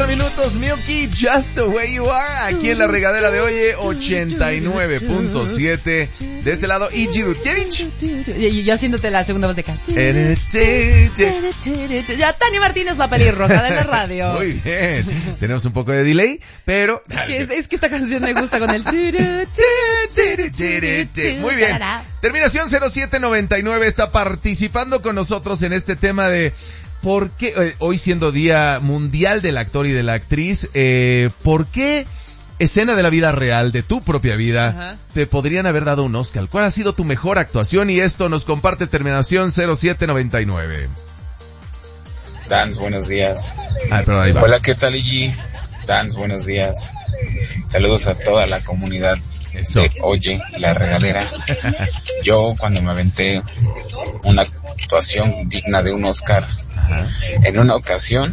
minutos, Milky, Just the Way You Are, aquí en la regadera de hoy, 89.7. De este lado, Iggy Ruterich. Y yo haciéndote la segunda voz de acá. Ya, Tania Martínez, la pelirroja de la radio. Muy bien. Tenemos un poco de delay, pero... Es que esta canción me gusta con el... Muy bien. Terminación 0799 está participando con nosotros en este tema de... ¿Por qué, hoy siendo Día Mundial del Actor y de la Actriz, por qué escena de la vida real, de tu propia vida, te podrían haber dado un Oscar? ¿Cuál ha sido tu mejor actuación? Y esto nos comparte terminación 0799. Dans, buenos días. Pero ahí va. Hola, ¿qué tal, Iggy? Dans, buenos días. Saludos a toda la comunidad de Oye, la regadera. Yo, cuando me aventé una actuación digna de un Oscar, en una ocasión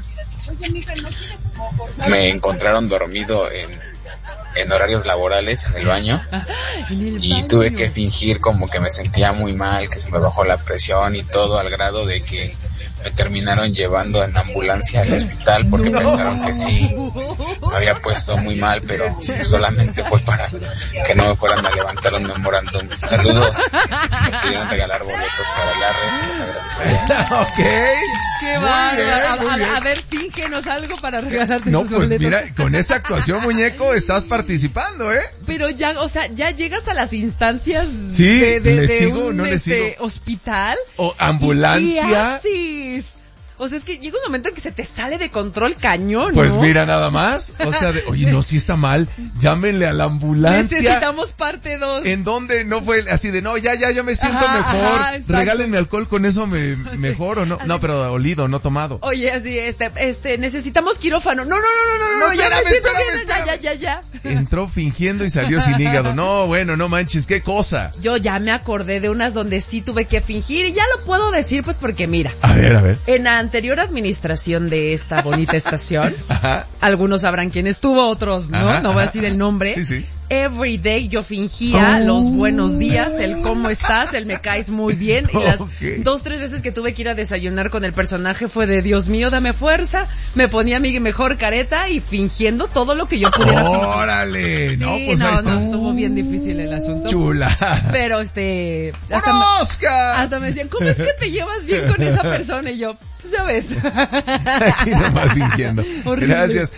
me encontraron dormido en horarios laborales en el baño y tuve que fingir como que me sentía muy mal, que se me bajó la presión y todo, al grado de que me terminaron llevando en ambulancia al hospital porque pensaron que sí me había puesto muy mal, pero solamente fue para que no me fueran a levantar un memorándum. Saludos. Si me pudieron regalar boletos para el Arre, se los agradecería. Ok. Qué bárbaro. A ver, fíngenos algo para regalarte No, tus pues boletos. mira, con esa actuación, muñeco, estás participando, ¿eh? Pero ya, o sea, ya llegas a las instancias Sí, de sigo, un no le sigo. hospital. O ambulancia. ¿Qué haces? O sea, es que llega un momento en que se te sale de control cañón, ¿no? Pues mira, nada más. O sea, oye, no, si está mal, llámenle a la ambulancia. Necesitamos parte 2. ¿En dónde? No fue así de, no, ya me siento mejor. Regálenme alcohol, con eso me mejoro, ¿no? No, pero olido, no tomado. Oye, así, necesitamos quirófano. No, ya me siento bien, ya. Entró fingiendo y salió sin hígado. No, bueno, no manches, qué cosa. Yo ya me acordé de unas donde sí tuve que fingir y ya lo puedo decir, pues porque mira. A ver. En la anterior administración de esta bonita estación, algunos sabrán quién estuvo, otros no, no voy a decir el nombre. Sí. Every day yo fingía los buenos días, el cómo estás, el me caes muy bien. Y las 2-3 veces que tuve que ir a desayunar con el personaje fue de Dios mío, dame fuerza. Me ponía mi mejor careta y fingiendo todo lo que yo pudiera fingir. ¡Órale! Sí, no, pues ahí está. No, estuvo bien difícil el asunto. Chula. Pero Oscar. Hasta me decían, ¿cómo es que te llevas bien con esa persona? Y yo, pues ya ves. Aquí nomás fingiendo. Horrible. Gracias.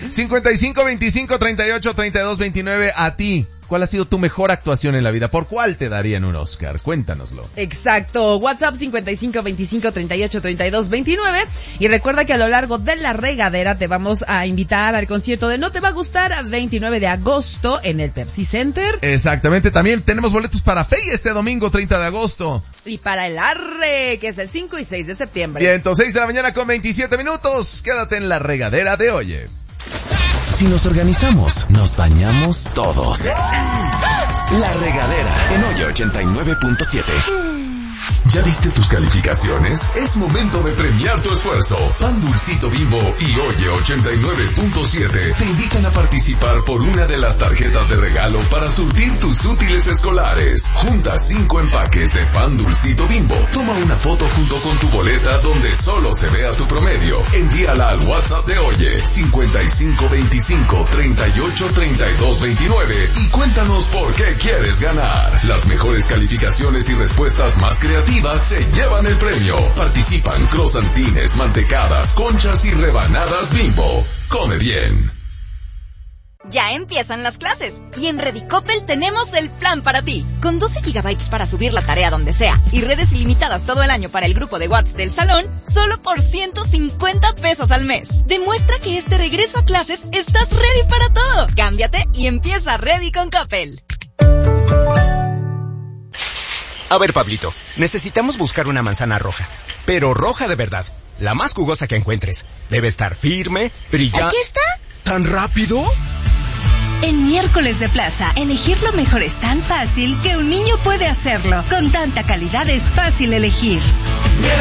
55-25-38-32-29, a ti. ¿Cuál ha sido tu mejor actuación en la vida? ¿Por cuál te darían un Oscar? Cuéntanoslo. Exacto. WhatsApp 55-25-38-32-29. Y recuerda que a lo largo de la regadera te vamos a invitar al concierto de No Te Va a Gustar, 29 de agosto en el Pepsi Center. Exactamente. También tenemos boletos para Fey este domingo 30 de agosto. Y para el Arre, que es el 5 y 6 de septiembre. 106 de la mañana con 27 minutos. Quédate en la regadera de Oye. Si nos organizamos, nos bañamos todos. La regadera en Oye 89.7. ¿Ya viste tus calificaciones? Es momento de premiar tu esfuerzo. Pan Dulcito Bimbo y Oye 89.7 te invitan a participar por una de las tarjetas de regalo para surtir tus útiles escolares. Junta 5 empaques de Pan Dulcito Bimbo. Toma una foto junto con tu boleta donde solo se vea tu promedio. Envíala al WhatsApp de Oye 5525-383229 y cuéntanos por qué quieres ganar. Las mejores calificaciones y respuestas más creativas se llevan el premio. Participan crosantines, mantecadas, conchas y rebanadas Bimbo. Come bien. Ya empiezan las clases y en Redicopel tenemos el plan para ti. Con 12 gigabytes para subir la tarea donde sea y redes ilimitadas todo el año para el grupo de WhatsApp del salón, solo por 150 pesos al mes. Demuestra que este regreso a clases estás ready para todo. Cámbiate y empieza Ready con Coppel. A ver, Pablito, necesitamos buscar una manzana roja, pero roja de verdad, la más jugosa que encuentres. Debe estar firme, brillante. ¿Aquí está? ¿Tan rápido? En Miércoles de Plaza, elegir lo mejor es tan fácil que un niño puede hacerlo. Con tanta calidad es fácil elegir.